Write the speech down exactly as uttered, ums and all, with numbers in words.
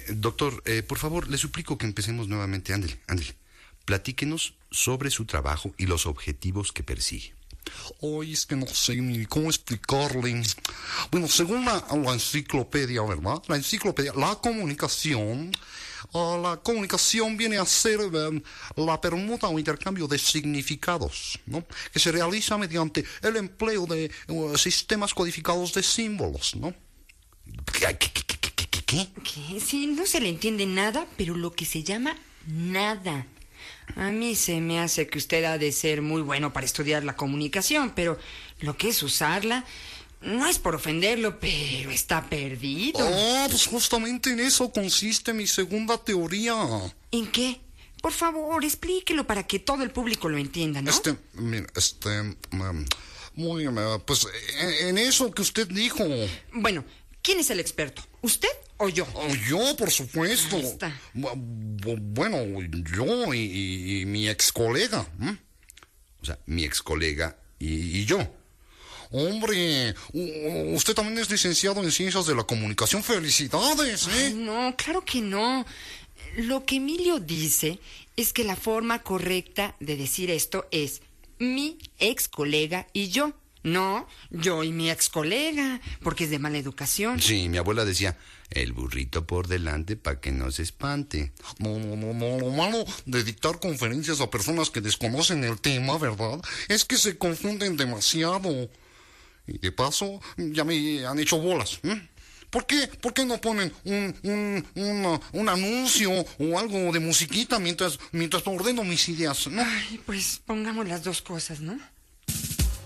doctor, eh, por favor, le suplico que empecemos nuevamente. Ándele, ándele. Platíquenos sobre su trabajo y los objetivos que persigue. Ay, es que no sé ni cómo explicarle. Bueno, según la, la enciclopedia, ¿verdad? La enciclopedia, la comunicación... Uh, la comunicación viene a ser um, la permuta o intercambio de significados, ¿no? Que se realiza mediante el empleo de uh, sistemas codificados de símbolos, ¿no? ¿Qué? ¿Qué? ¿Qué? ¿Qué? ¿Qué? ¿Qué? ¿Qué? Sí, no se le entiende nada, pero lo que se llama nada. A mí se me hace que usted ha de ser muy bueno para estudiar la comunicación, pero lo que es usarla... No es por ofenderlo, pero está perdido. Ah, pues justamente en eso consiste mi segunda teoría. ¿En qué? Por favor, explíquelo para que todo el público lo entienda, ¿no? Este, mira, este... Um, muy, uh, pues en, en eso que usted dijo. Bueno, ¿quién es el experto? ¿Usted o yo? Oh, yo, por supuesto. Ahí está. Bueno, yo y, y, y mi ex colega. ¿eh? O sea, mi ex colega y, y yo. Hombre, usted también es licenciado en Ciencias de la Comunicación. ¡Felicidades! ¿eh? Ay, no, claro que no. Lo que Emilio dice es que la forma correcta de decir esto es mi ex colega y yo. No, yo y mi ex colega, porque es de mala educación. Sí, mi abuela decía, el burrito por delante para que no se espante. No, no, no, no, lo malo de dictar conferencias a personas que desconocen el tema, ¿verdad? Es que se confunden demasiado. Y de paso, ya me han hecho bolas. ¿eh? ¿Por qué? ¿Por qué no ponen un, un, un, un anuncio o algo de musiquita mientras, mientras ordeno mis ideas, ¿no? Ay, pues pongamos las dos cosas, ¿no?